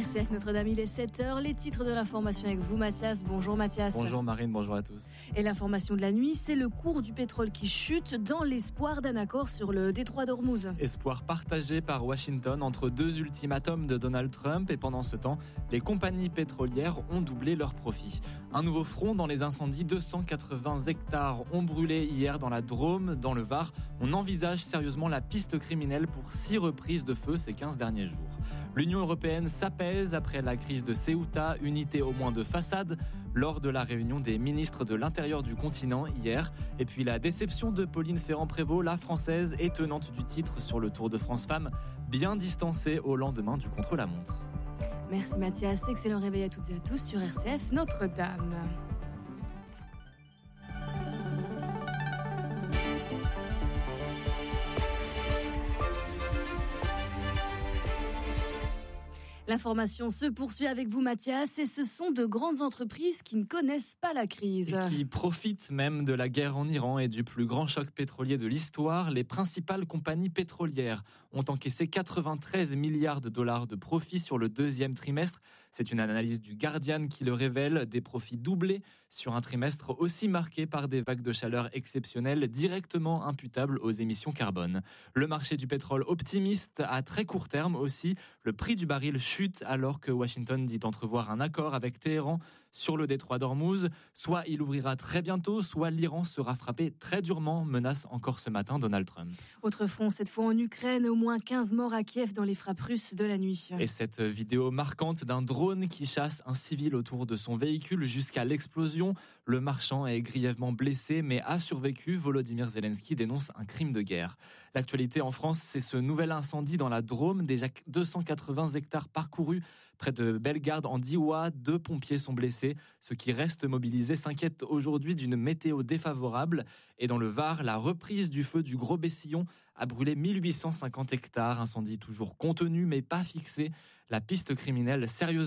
RCF Notre-Dame, il est 7h. Les titres de l'information avec vous, Mathias. Bonjour Mathias. Bonjour Marine, bonjour à tous. Et l'information de la nuit, c'est le cours du pétrole qui chute dans l'espoir d'un accord sur le détroit d'Ormuz. Espoir partagé par Washington entre deux ultimatums de Donald Trump et pendant ce temps, les compagnies pétrolières ont doublé leurs profits. Un nouveau front dans les incendies, 280 hectares ont brûlé hier dans la Drôme, dans le Var. On envisage sérieusement la piste criminelle pour 6 reprises de feu ces 15 derniers jours. L'Union européenne s'apaise après la crise de Ceuta, unité au moins de façade, lors de la réunion des ministres de l'intérieur du continent hier. Et puis la déception de Pauline Ferrand-Prévot, la française et tenante du titre sur le Tour de France Femmes, bien distancée au lendemain du contre-la-montre. Merci Mathias, excellent réveil à toutes et à tous sur RCF Notre-Dame. L'information se poursuit avec vous Mathias et ce sont de grandes entreprises qui ne connaissent pas la crise. Et qui profitent même de la guerre en Iran et du plus grand choc pétrolier de l'histoire. Les principales compagnies pétrolières ont encaissé 93 milliards de dollars de profits sur le deuxième trimestre. C'est une analyse du Guardian qui le révèle, des profits doublés sur un trimestre aussi marqué par des vagues de chaleur exceptionnelles directement imputables aux émissions carbone. Le marché du pétrole optimiste à très court terme aussi. Le prix du baril chute alors que Washington dit entrevoir un accord avec Téhéran sur le détroit d'Ormuz. Soit il ouvrira très bientôt, soit l'Iran sera frappé très durement, menace encore ce matin Donald Trump. Autre front, cette fois en Ukraine, au moins 15 morts à Kiev dans les frappes russes de la nuit. Et cette vidéo marquante d'un drone qui chasse un civil autour de son véhicule jusqu'à l'explosion. Le marchand est grièvement blessé mais a survécu. Volodymyr Zelensky dénonce un crime de guerre. L'actualité en France, c'est ce nouvel incendie dans la Drôme. Déjà 280 hectares parcourus près de Bellegarde en Diois. 2 pompiers sont blessés. Ceux qui restent mobilisés s'inquiètent aujourd'hui d'une météo défavorable. Et dans le Var, la reprise du feu du Gros Bessillon a brûlé 1850 hectares. Incendie toujours contenu mais pas fixé. La piste criminelle sérieusement